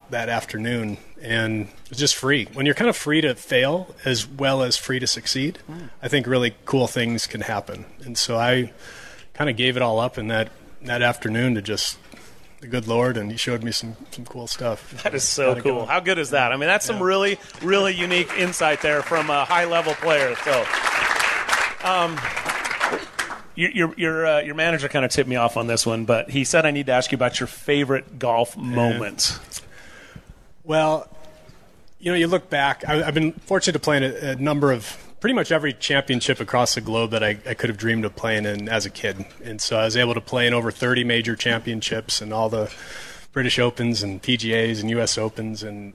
that afternoon, and it was just free. When you're kind of free to fail as well as free to succeed, I think really cool things can happen. And so I kind of gave it all up in that afternoon to just the good Lord, and he showed me some cool stuff. That is so cool. How good is that? I mean, that's some really, really unique insight there from a high-level player. So, your manager kind of tipped me off on this one, but he said I need to ask you about your favorite golf moment. Well, you look back. I've been fortunate to play in a number of pretty much every championship across the globe that I could have dreamed of playing in as a kid. And so I was able to play in over 30 major championships and all the British Opens and PGAs and U.S. Opens. And,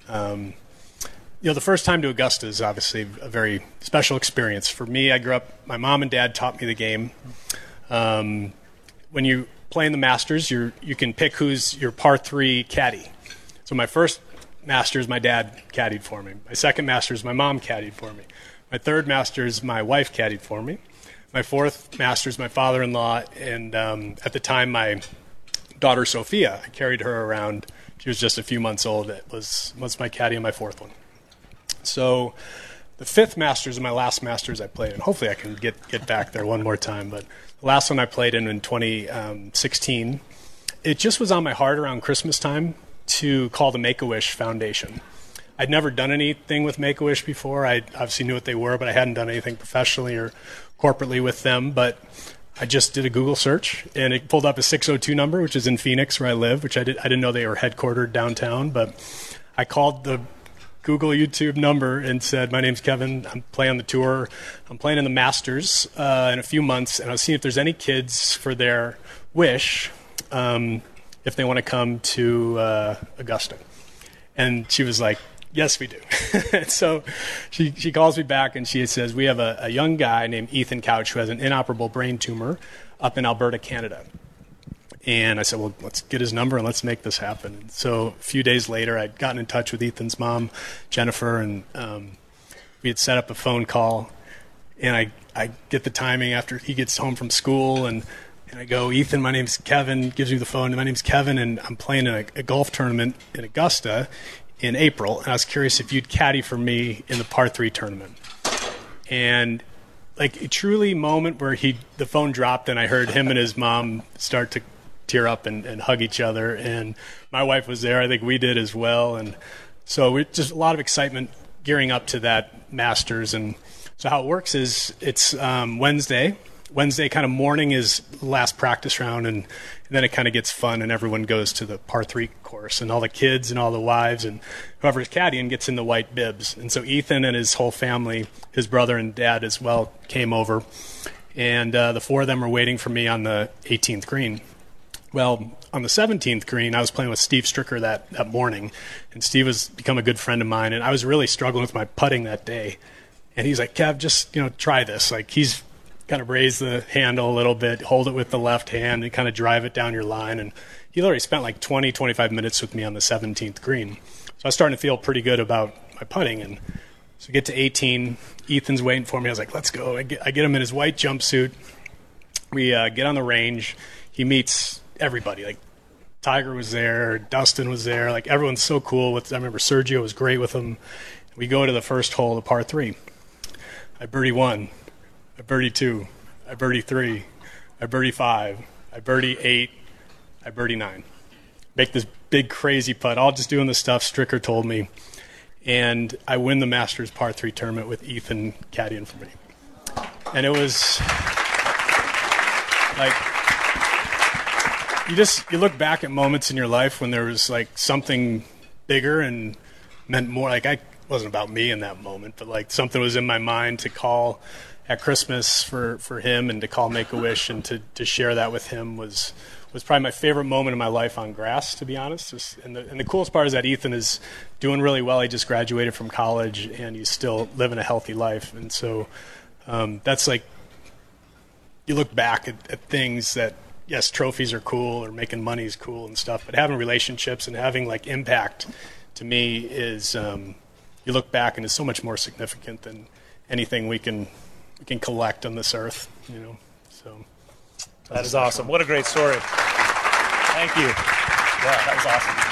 the first time to Augusta is obviously a very special experience. For me, I grew up, my mom and dad taught me the game. When you play in the Masters, you can pick who's your par 3 caddy. So my first Masters, my dad caddied for me. My second Masters, my mom caddied for me. My third Masters, my wife caddied for me. My fourth Masters, my father-in-law, and at the time, my daughter Sophia. I carried her around. She was just a few months old. It was my caddy on my fourth one. So the fifth Masters is my last Masters I played in. Hopefully I can get back there one more time. But the last one I played in 2016, it just was on my heart around Christmas time to call the Make-A-Wish Foundation. I'd never done anything with Make-A-Wish before. I obviously knew what they were, but I hadn't done anything professionally or corporately with them. But I just did a Google search, and it pulled up a 602 number, which is in Phoenix, where I live, which I didn't know they were headquartered downtown. But I called the Google YouTube number and said, my name's Kevin. I'm playing on the tour. I'm playing in the Masters in a few months, and I'll see if there's any kids for their wish if they want to come to Augusta. And she was like, yes, we do. So she calls me back and she says, we have a young guy named Ethan Couch who has an inoperable brain tumor up in Alberta, Canada. And I said, well, let's get his number and let's make this happen. And so a few days later, I'd gotten in touch with Ethan's mom, Jennifer, and we had set up a phone call. And I get the timing after he gets home from school, and I go, Ethan, my name's Kevin, gives me the phone. My name's Kevin, and I'm playing in a golf tournament in Augusta in April, and I was curious if you'd caddy for me in the par 3 tournament. And like a truly moment where the phone dropped and I heard him and his mom start to tear up and hug each other, and my wife was there. I think we did as well. And so we just a lot of excitement gearing up to that Masters. And so how it works is it's Wednesday kind of morning is the last practice round, and then it kind of gets fun and everyone goes to the par 3 course, and all the kids and all the wives and whoever's caddying gets in the white bibs. And so Ethan and his whole family, his brother and dad as well, came over, and the four of them were waiting for me on the 18th green. Well, on the 17th green, I was playing with Steve Stricker that morning, and Steve has become a good friend of mine, and I was really struggling with my putting that day. And he's like, Kev, just try this. Like, he's kind of raise the handle a little bit, hold it with the left hand, and kind of drive it down your line. And he literally spent like 20, 25 minutes with me on the 17th green. So I was starting to feel pretty good about my putting. And so we get to 18. Ethan's waiting for me. I was like, let's go. I get him in his white jumpsuit. We get on the range. He meets everybody. Like, Tiger was there. Dustin was there. Like, everyone's so cool. I remember Sergio was great with him. We go to the first hole, the par 3. I birdie 1. I birdie 2, I birdie 3, I birdie 5, I birdie 8, I birdie 9. Make this big crazy putt, all just doing the stuff Stricker told me. And I win the Masters par 3 tournament with Ethan caddying for me. And it was like, you look back at moments in your life when there was like something bigger and meant more. Like, it wasn't about me in that moment, but like something was in my mind to call at Christmas for him, and to call Make-A-Wish and to share that with him was probably my favorite moment in my life on grass, to be honest. And the coolest part is that Ethan is doing really well. He just graduated from college, and he's still living a healthy life. And so that's like, you look back at things that, yes, trophies are cool or making money is cool and stuff, but having relationships and having like impact, to me, is you look back and it's so much more significant than anything we can collect on this earth, So that is awesome. What a great story. Thank you. Yeah, that was awesome.